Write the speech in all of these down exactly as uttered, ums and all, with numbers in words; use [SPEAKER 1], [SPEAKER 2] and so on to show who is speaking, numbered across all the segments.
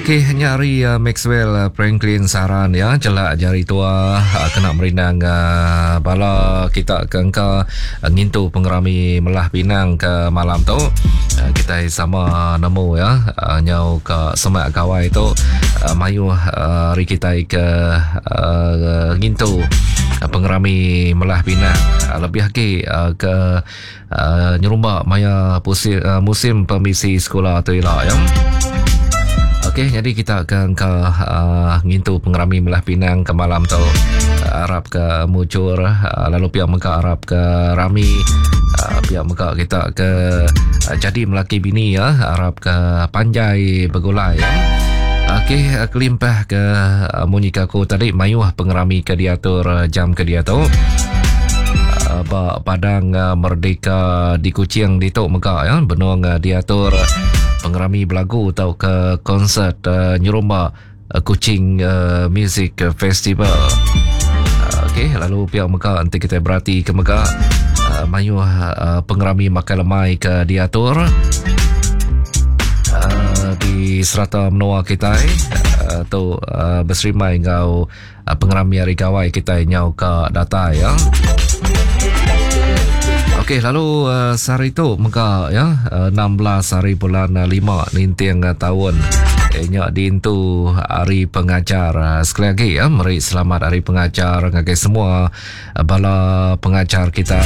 [SPEAKER 1] Okey, nyari uh, Maxwell uh, Franklin saran ya, celak jari tua uh, kena merindang uh, bala kita kengka uh, ngintu pengerami Melah Pinang ke malam tu. Uh, kita sama nemu ya uh, nyau ke semak kawai tu uh, mayu uh, ri kita ke uh, ngintu uh, pengerami Melah Pinang uh, lebih lagi uh, ke uh, nyerumba maya pusi, uh, musim permisi sekolah tu ialah ya. Okey, jadi kita akan ke uh, ngintu pengerami Melah Pinang ke malam tu. Uh, Arab ke Mucur, uh, lalu pihak Mekah Arab ke Rami, uh, pihak Mekah kita ke uh, Jadi Melaki Bini ya, Arab ke Panjai Begulai ya. Okey, uh, kelimpah ke uh, Munyikaku tadi mayuh pengerami ke diatur uh, jam ke dia tu. Uh, Padang uh, Merdeka di Kuching di Tok Mekah ya, benung uh, diatur uh, pengerami belagu atau ke konsert uh, nyerumba uh, Kuching uh, Music Festival. Uh, Okey, lalu pihak Mekah nanti kita berhati ke Mekah uh, mayu uh, pengerami makan lemai ke diatur uh, di serata menua kita uh, tu uh, berserimai ngau uh, pengerami hari kawai kita nyau ke data ya. Okey, lalu uh, sehari itu Mekah ya, uh, enam belas hari bulan uh, lima nintiang uh, tahun enyak dintu hari pengajar. Uh, sekali lagi ya, mari selamat hari pengajar ngagai semua uh, bala pengajar kita.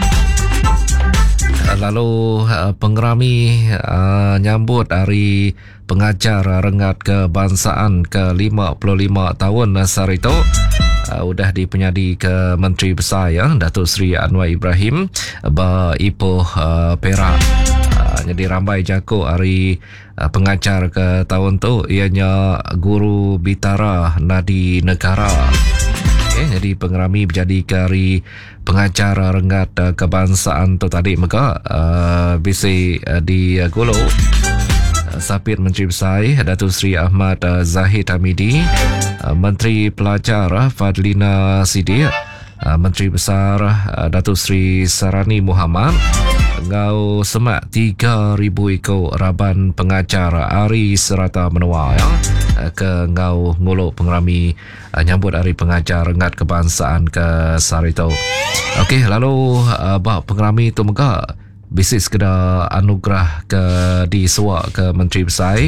[SPEAKER 1] Uh, lalu uh, pengerami uh, nyambut hari pengajar uh, rengat kebangsaan ke lima puluh lima tahun uh, sehari itu. Uh, udah dipenyadi ke Menteri Besar ya, Datuk Seri Anwar Ibrahim ba Ipoh uh, Perak. Uh, jadi ramai jako hari uh, pengajar ke tahun tu ianya Guru Bitara Nadi Negara. Okay, jadi pengerami berjadi ke hari pengajar rengat uh, kebangsaan tu tadi Mekah uh, bisi uh, di uh, Gulu. Sapit Menteri Besar Datuk Seri Ahmad uh, Zahid Hamidi, uh, Menteri Pelajar uh, Fadlina Sidi, uh, Menteri Besar uh, Datuk Seri Sarani Muhammad ngau semak tiga ribu ekor raban pengajar hari serata menua ya, uh, ke ngau nguluk pengerami uh, nyambut hari pengajar rengat kebangsaan ke Sarito. Okey, lalu uh, bak pengerami tu Mekah bisnis kena anugerah ke di suak ke Menteri Besar.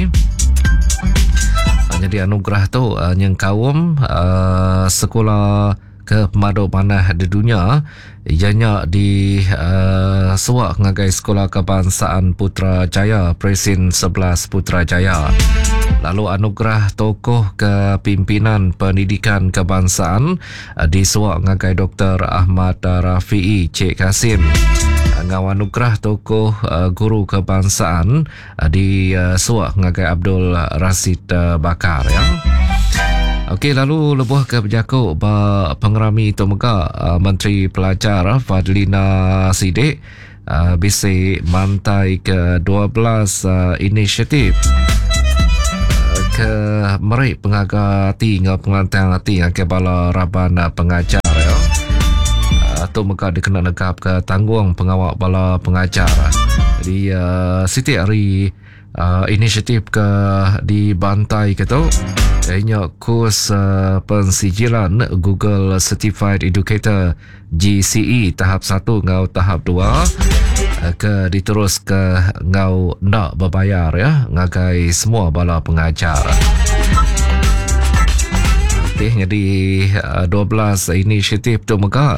[SPEAKER 1] Jadi anugerah tu uh, yang kaum uh, sekolah ke pemadu panah di dunia ianya di uh, suak ngagai sekolah kebangsaan Putrajaya Presin sebelas Putrajaya. Lalu anugerah tokoh kepimpinan pendidikan kebangsaan uh, di suak ngagai Doktor Ahmad Rafi'i Cik Kasim. Ngau anugerah tokoh uh, guru kebangsaan uh, di uh, suak ngagai Abdul Rasid uh, Bakar ya. Okey, lalu lebuh ke berjakuk ba pengerami tu Mekah uh, Menteri Pelajar uh, Fadlina Sidik uh, bisi mantai ke dua belas uh, inisiatif uh, ke meri pengagati ngau pengantin hati ke bala raban uh, pengajar ya. Atau Mekah dikena negap ke tanggung pengawal bala pengajar. Jadi uh, siti hari uh, inisiatif ke di Bantai ke tu ianya kurs uh, pensijilan Google Certified Educator G C E tahap satu ngau tahap dua uh, ke diterus ke ngau nak berbayar ya ngagai semua bala pengajar. Okey, jadi uh, dua belas inisiatif tu Mekah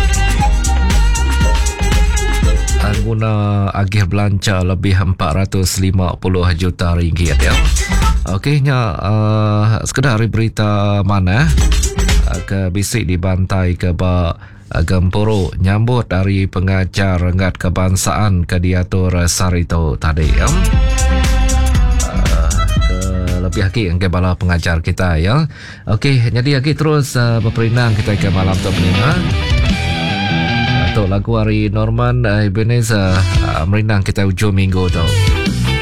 [SPEAKER 1] guna agih belanja lebih empat ratus lima puluh juta ringgit ya. Okeynya uh, sekedar berita mana uh, ke bisik dibantai ke ba uh, Gempuru nyambut dari pengajar rengat kebangsaan ke diatur Sarito tadi ya. Uh, ke lebih lagi yang ke bala pengajar kita ya. Okey, jadi lagi terus uh, berperinang kita ke malam tu pendengar. Lagu hari Norman Ebenezer uh, merinang kita hujung minggu tu.